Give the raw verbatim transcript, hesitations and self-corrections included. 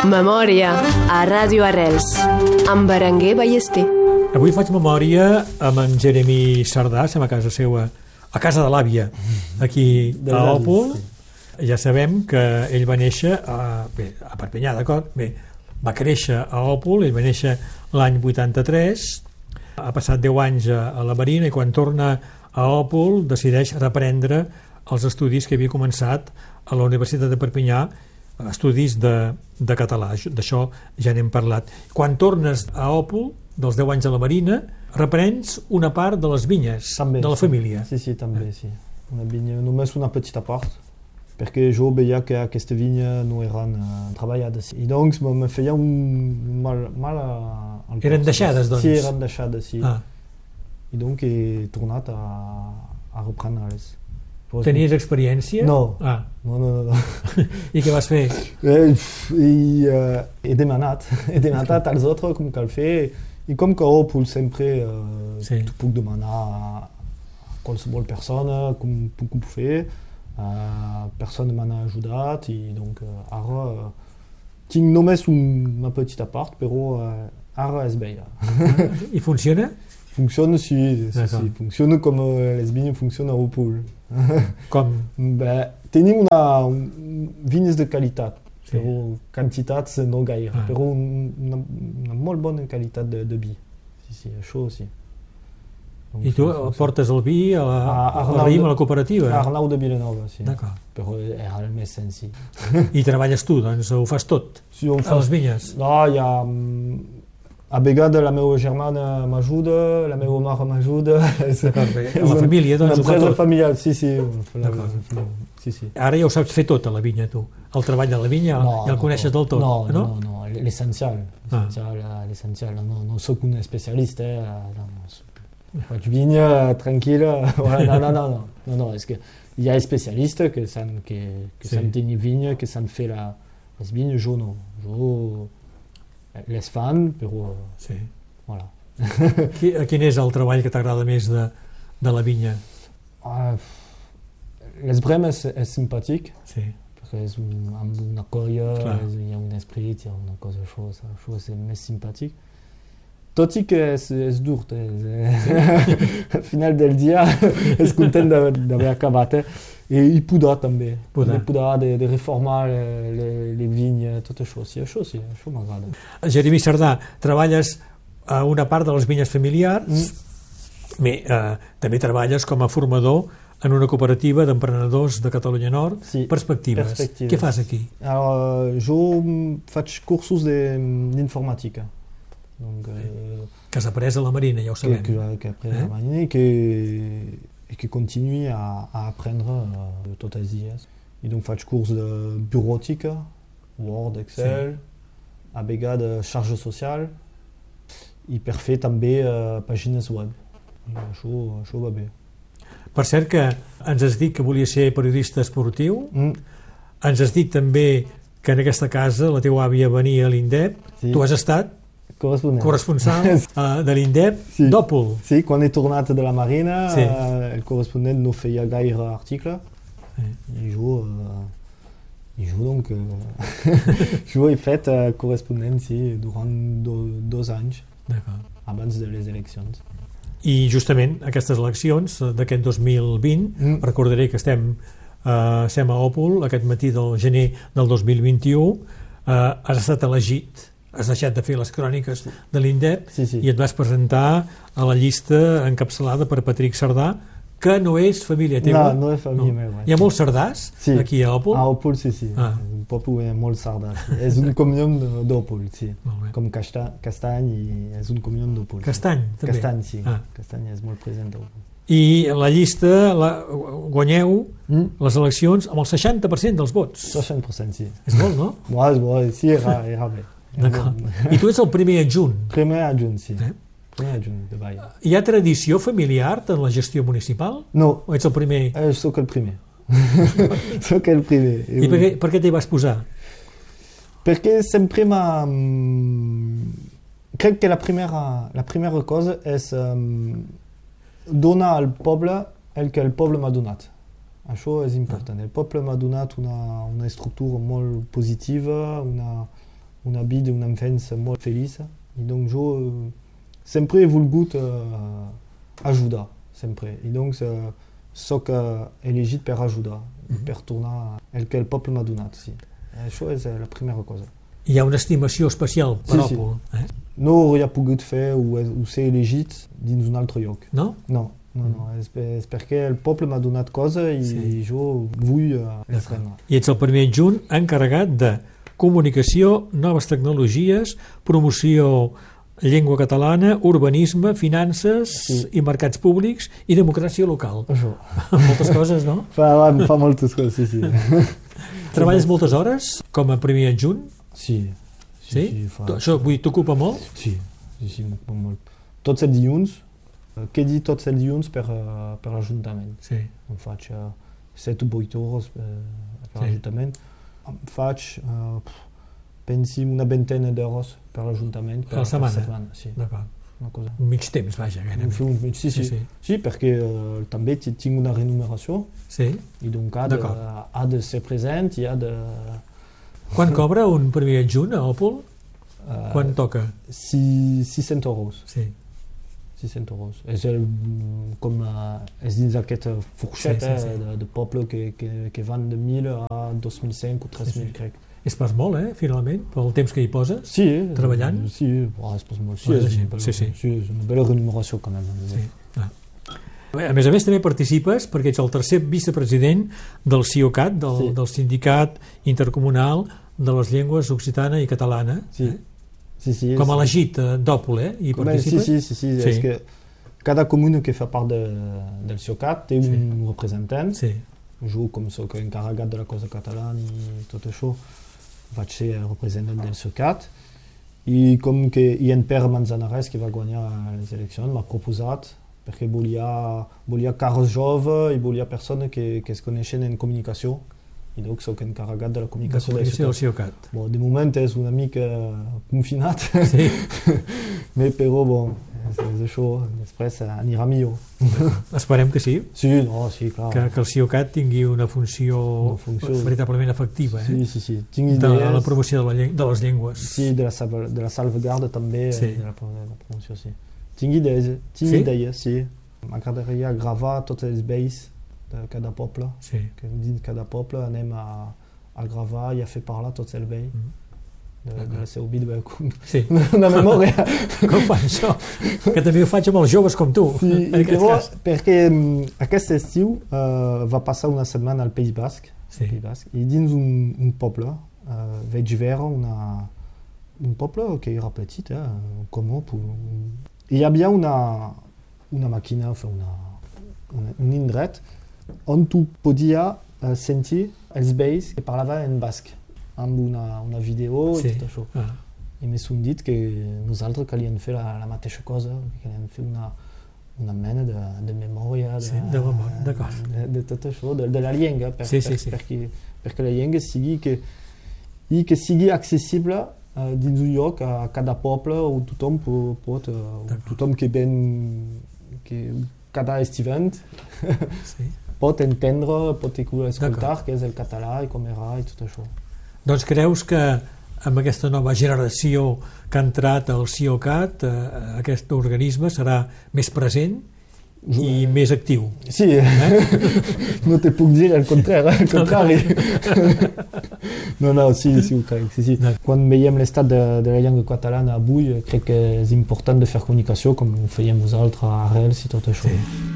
Memòria a Ràdio Arrels amb Berenguer Ballester. Avui faig memòria amb en Jeremy Sardà, som a casa seva, a casa de l'àvia, aquí a Òpol. Ja sabem que ell va néixer a, bé, a Perpinyà, d'acord? Bé, va créixer a Òpol, ell va néixer l'any vuitanta-tres, ha passat deu anys a, a la Marina i quan torna a Òpol decideix reprendre els estudis que havia començat a la Universitat de Perpinyà, estudis de, de català, d'això ja n'hem parlat. Quan tornes a Òpol, dels deu anys a la Marina, reprens una part de les vinyes també, de la sí. família. Sí, sí, també, sí. Una vinya, només una petita part, perquè jo veia que aquesta vinya no eren uh, treballades. I doncs me, me feia un mal, mal al cor. Eren deixades, doncs? Sí, eren deixades, sí. Ah. I doncs he tornat a, a reprendre-les. Tenies experiència? No. Ah. No, no, no, no. I què vas fer? Eh, i, uh, he demanat, he demanat als altres com cal fer, i com que Òpol sempre uh, sí. tu puc demanar a qualsevol persona com puc fer, uh, persona m'ha ajudat, i donc uh, ara uh, tinc només una petita part, però uh, ara és bella. I funciona? Funciona, sí, sí, sí. Funciona com uh, les vinyes funcionen a Òpol. Com? Bé, tenim una, un, vinyes de qualitat, sí. però quantitats no gaire, ah. però una, una molt bona qualitat de, de vi. Sí, sí, això sí. Donc, I tu portes el vi a la, a, a, a, Raïm, a la cooperativa? A Arnau de Vilanova, sí. D'acord. Però era el més senzill. I treballes tu, doncs ho fas tot? Sí, ho a les vinyes? No, hi ha... A vegades la meva germana m'ajuda, la meva mare m'ajuda. D'acord, a la família doncs ho fa tot? Familiar, sí, sí. sí, sí. Ara ja ho saps fer tot a la vinya, tu? El treball de la vinya no, ja el coneixes del tot? No, no, no, no, l'essencial. L'essencial, ah. no, no soc un especialista, eh? Faig vinya tranquil·la, no, no, no, no, no, no, és que hi ha especialistes que s'han que, que sí. tenir vinya, que s'han fet la, les vinyes, jo no, jo les fan, però... Sí. Voilà. Quin és el treball que t'agrada més de, de la vinya? Uh, les bremes és, és simpàtic, sí. perquè és un, amb una colla, és, hi ha un esperit, hi ha una cosa, això, això és més simpàtic. Tot i que és, és dur, eh? Al final del dia és content d'haver acabat. Eh? I, i podar també, podar, podar de, de reformar les vignes, tot això, sí, això sí, això m'agrada. Jeremy Sardà, treballes a una part de les vinyes familiars, mm. Bé, eh, també treballes com a formador en una cooperativa d'emprenedors de Catalunya Nord, sí, perspectives. perspectives. Què fas aquí? Alors, jo faig cursos d'informàtica. Donc, euh, que has après a la Marina, ja ho sabem. Que, que, que après eh? a la Marina i que, i que continuï a, a aprendre uh, tots els dies. I donc faig curs de bureautica, Word, Excel, sí. A vegades xarxa social, i per fer també uh, pàgines web. I això, això va bé. Per cert que ens has dit que volia ser periodista esportiu, mm. ens has dit també que en aquesta casa la teva àvia venia a l'Indep, sí. Tu has estat corresponsal uh, de l'Indep, sí. D'Òpol. Sí, quan he tornat de la Marina, sí. uh, el correspondent no feia gaire article, sí. I jo, uh, i jo, donc, uh, jo he fet uh, correspondent, sí, durant do, dos anys, abans de les eleccions. I justament aquestes eleccions d'aquest dos mil vint, mm. recordaré que estem, uh, estem a Òpol, aquest matí del gener del dos mil vint-i-u, uh, has estat elegit, has deixat de fer les cròniques de l'Indep, sí, sí. I et vas presentar a la llista encapçalada per Patrick Sardà, que no és família teva. No, no és família no. meva. Hi ha molts Sardàs, sí. Aquí a Òpol? A Òpol, sí, sí. Ah. És un poble molt Sardà. Sí. És un cognom d'Òpol, sí. Com Castany, i és un cognom d'Òpol. Castany, sí. també? Castany, sí. Ah. Castany és molt present d'Òpol. I la llista, la, guanyeu mm? les eleccions amb el seixanta per cent dels vots. seixanta per cent, sí. És molt, no? Bo, és bo, sí, era, era bé. I tu ets el primer adjunt? Primer adjunt, sí. Eh? Primer adjunt de Baia. Hi ha tradició familiar en la gestió municipal? No. O ets el primer? Eh, soc el primer. Soc el primer. I per què, per què t'hi vas posar? Perquè sempre m'ha... Crec que la primera, la primera cosa és um, donar al poble el que el poble m'ha donat. Això és important. El poble m'ha donat una, una estructura molt positiva, una... una vida, una infància molt feliç, i doncs jo eh, sempre he volgut eh, ajudar, sempre. I doncs eh, soc eh, elegit per ajudar, mm-hmm. per tornar el que el poble m'ha donat, sí. Això és la primera cosa. Hi ha una estimació especial per sí, Òpol. Sí. Eh? No hauria pogut fer o, o ser elegit dins un altre lloc. No? No, no, no. És, és perquè el poble m'ha donat cosa i sí. jo vull uh, fer-ne. I ets el primer adjunt encarregat de comunicació, noves tecnologies, promoció llengua catalana, urbanisme, finances sí. i mercats públics i democràcia local. Això. Moltes coses, no? Fa, fa moltes coses, sí, sí. Treballes moltes hores com a primer adjunt? Sí. Sí? sí, sí fa... Això t'ocupa molt? Sí, sí, sí, m'ocupa molt. Tots els dilluns, què dir tots els dilluns per, per l'Ajuntament? Sí. Em faig uh, set o vuit hores per, per l'Ajuntament. Em faig, uh, pensi, una vintena d'hores per l'Ajuntament. Per la setmana? Per setmana, sí. D'acord. Una cosa. Un mig temps, vaja. Un un mig, sí, sí. Sí, sí. sí perquè uh, també tinc una remuneració. Sí. I donc ha de, ha de ser present i ha de... Quan cobra un primer adjunt a Òpol? Uh, Quan toca? sis-cents euros. Sí. sis-cents euros. És, el, com, uh, és dins aquesta forxeta sí, sí, sí. de, de poble que, que, que van de mil a dos mil cinc o tres mil, sí, sí. crec. És pas molt, eh, finalment, pel temps que hi poses? Sí. Treballant? Sí, oh, és pas molt. Sí, és, sí, bella, sí, sí. sí, és una bella remuneració, quand même. Sí. Ah. A més a més, també participes, perquè ets el tercer vicepresident del CIOCAT, del, sí. del Sindicat Intercomunal de les Llengües Occitana i Catalana. Sí. Eh? Sí, sí, com a sí. elegit d'Òpol, eh? Hi participes? Sí, sí, sí, sí. sí. És que cada comuna que fa part de, del CIOCAT té sí. un representant. Sí. Jo, com soc encarregat de la cosa catalana i tot això, vaig ser representant del CIOCAT. I com que en Pere Manzanares, que va guanyar les eleccions, m'ha proposat perquè volia, volia cars joves i volia persones que, que es coneixen en comunicació. I doncs soc encarregat de la comunicació, de del CIOCAT. Bon, de moment és una mica confinat, sí. però bon, és, és això, després anirà millor. Esperem que sí. Sí, no, sí, clar. Que, que el CIOCAT tingui una funció, una funció veritablement efectiva, eh? Sí, sí, sí. Tinc de idees, la promoció de, la, de les llengües. Sí, de la, de la salvaguarda també, sí. de, la, de la promoció, sí. Tinc idees, tinc sí? idees, sí. M'agradaria gravar tots els vells de cada poble, sí. que dins cada poble anem a, a gravar i a fer parlar tots els vells mm. de, de la seva vida, sí. una memòria. Com fa això? Que també ho faig amb els joves com tu. Sí, i llavors, perquè aquest estiu uh, va passar una setmana al País Basc, sí. País Basc i dins un, un poble uh, vaig veure una, un poble que era petit, eh, com Òpol. I hi havia una, una màquina, una, una, un indret on tu podia uh, sentir els vells que parlaven en basc, amb una, una vídeo sí. i tot això. Ah. I m'he dit que nosaltres calien fer la, la mateixa cosa, que calien fer una, una mena de, de memòria, de, sí, de, memòria, d'acord. De, de tot això, de, de la llengua, per, sí, per, sí, sí. perquè, perquè la llengua sigui que, i que sigui accessible uh, dins un lloc a cada poble on tothom pot, uh, tothom que ven, que cada estivant, sí. pot entendre, pot escoltar què és el català i com era i tot això. Doncs creus que amb aquesta nova generació que ha entrat al CIOCAT, eh, aquest organisme serà més present i eh, més actiu? Sí, eh? No te puc dir el contrari. El contrari. No, no, sí, sí, ho crec. Sí, sí. Quan veiem l'estat de, de la llengua catalana avui, crec que és important de fer comunicació com ho fèiem vosaltres a Arrels i tot això. Sí.